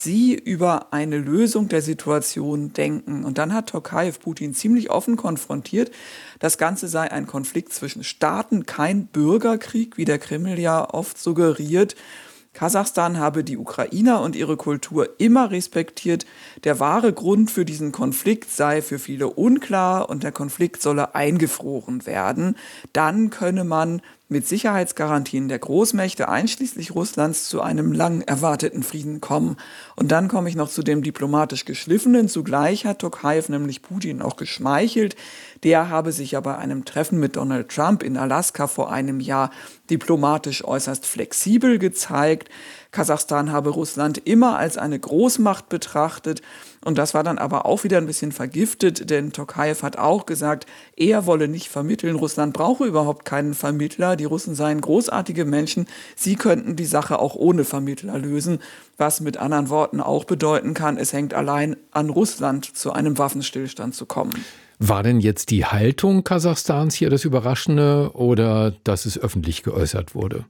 sie über eine Lösung der Situation denken. Und dann hat Tokajew Putin ziemlich offen konfrontiert, das Ganze sei ein Konflikt zwischen Staaten, kein Bürgerkrieg, wie der Kreml ja oft suggeriert. Kasachstan habe die Ukrainer und ihre Kultur immer respektiert. Der wahre Grund für diesen Konflikt sei für viele unklar und der Konflikt solle eingefroren werden. Dann könne man mit Sicherheitsgarantien der Großmächte, einschließlich Russlands, zu einem lang erwarteten Frieden kommen. Und dann komme ich noch zu dem diplomatisch Geschliffenen. Zugleich hat Tokajew nämlich Putin auch geschmeichelt. Der habe sich ja bei einem Treffen mit Donald Trump in Alaska vor einem Jahr diplomatisch äußerst flexibel gezeigt. Kasachstan habe Russland immer als eine Großmacht betrachtet. Und das war dann aber auch wieder ein bisschen vergiftet, denn Tokajew hat auch gesagt, er wolle nicht vermitteln. Russland brauche überhaupt keinen Vermittler. Die Russen seien großartige Menschen. Sie könnten die Sache auch ohne Vermittler lösen. Was mit anderen Worten auch bedeuten kann, es hängt allein an Russland, zu einem Waffenstillstand zu kommen. War denn jetzt die Haltung Kasachstans hier das Überraschende oder dass es öffentlich geäußert wurde?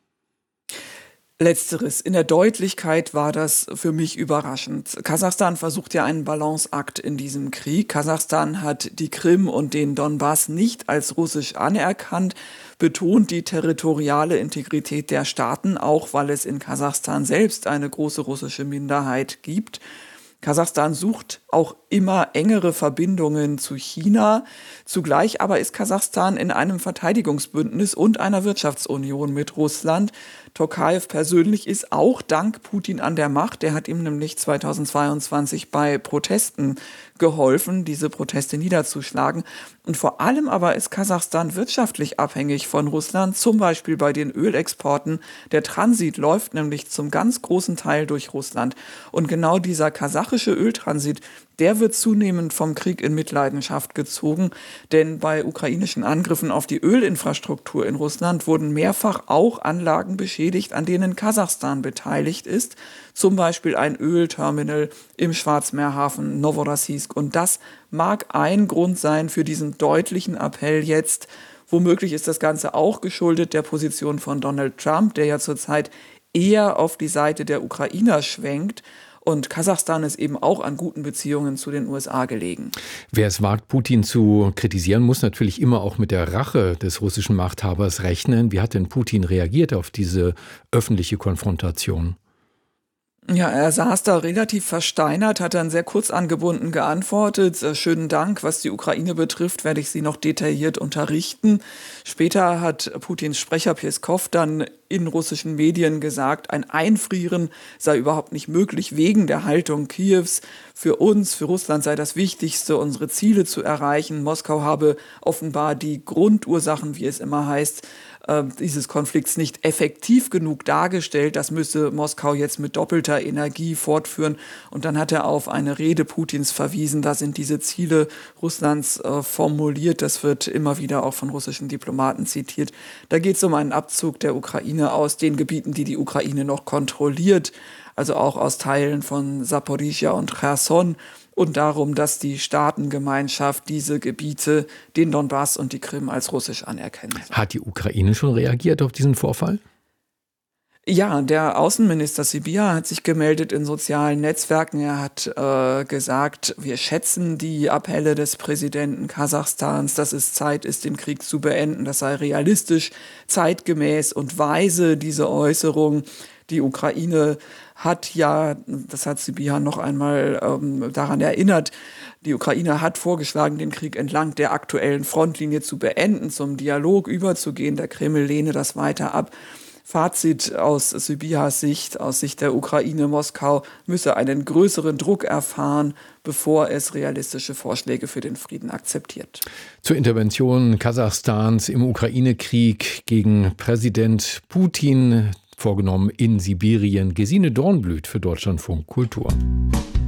Letzteres. In der Deutlichkeit war das für mich überraschend. Kasachstan versucht ja einen Balanceakt in diesem Krieg. Kasachstan hat die Krim und den Donbass nicht als russisch anerkannt, betont die territoriale Integrität der Staaten, auch weil es in Kasachstan selbst eine große russische Minderheit gibt. Kasachstan sucht auch immer engere Verbindungen zu China. Zugleich aber ist Kasachstan in einem Verteidigungsbündnis und einer Wirtschaftsunion mit Russland. Tokajew persönlich ist auch dank Putin an der Macht. Der hat ihm nämlich 2022 bei Protesten geholfen, diese Proteste niederzuschlagen. Und vor allem aber ist Kasachstan wirtschaftlich abhängig von Russland, zum Beispiel bei den Ölexporten. Der Transit läuft nämlich zum ganz großen Teil durch Russland. Und genau dieser kasachische Öltransit, der wird zunehmend vom Krieg in Mitleidenschaft gezogen, denn bei ukrainischen Angriffen auf die Ölinfrastruktur in Russland wurden mehrfach auch Anlagen beschädigt, an denen Kasachstan beteiligt ist, zum Beispiel ein Ölterminal im Schwarzmeerhafen Novorossiysk. Und das mag ein Grund sein für diesen deutlichen Appell jetzt. Womöglich ist das Ganze auch geschuldet der Position von Donald Trump, der ja zurzeit eher auf die Seite der Ukrainer schwenkt. Und Kasachstan ist eben auch an guten Beziehungen zu den USA gelegen. Wer es wagt, Putin zu kritisieren, muss natürlich immer auch mit der Rache des russischen Machthabers rechnen. Wie hat denn Putin reagiert auf diese öffentliche Konfrontation? Ja, er saß da relativ versteinert, hat dann sehr kurz angebunden geantwortet. Schönen Dank, was die Ukraine betrifft, werde ich Sie noch detailliert unterrichten. Später hat Putins Sprecher Peskov dann in russischen Medien gesagt, ein Einfrieren sei überhaupt nicht möglich wegen der Haltung Kiews. Für uns, für Russland sei das Wichtigste, unsere Ziele zu erreichen. Moskau habe offenbar die Grundursachen, wie es immer heißt, dieses Konflikts nicht effektiv genug dargestellt. Das müsse Moskau jetzt mit doppelter Energie fortführen. Und dann hat er auf eine Rede Putins verwiesen. Da sind diese Ziele Russlands formuliert. Das wird immer wieder auch von russischen Diplomaten zitiert. Da geht es um einen Abzug der Ukraine aus den Gebieten, die die Ukraine noch kontrolliert. Also auch aus Teilen von Saporizhia und Cherson. Und darum, dass die Staatengemeinschaft diese Gebiete, den Donbass und die Krim, als russisch anerkennt. Hat die Ukraine schon reagiert auf diesen Vorfall? Ja, der Außenminister Sybiha hat sich gemeldet in sozialen Netzwerken. Er hat gesagt, wir schätzen die Appelle des Präsidenten Kasachstans, dass es Zeit ist, den Krieg zu beenden. Das sei realistisch, zeitgemäß und weise, diese Äußerung. Die Ukraine hat ja, das hat Sybiha noch einmal daran erinnert, die Ukraine hat vorgeschlagen, den Krieg entlang der aktuellen Frontlinie zu beenden, zum Dialog überzugehen. Der Kreml lehne das weiter ab. Fazit aus Sybihas Sicht, aus Sicht der Ukraine: Moskau müsse einen größeren Druck erfahren, bevor es realistische Vorschläge für den Frieden akzeptiert. Zur Intervention Kasachstans im Ukraine-Krieg gegen Präsident Putin, vorgenommen in Sibirien. Gesine Dornblüt für Deutschlandfunk Kultur.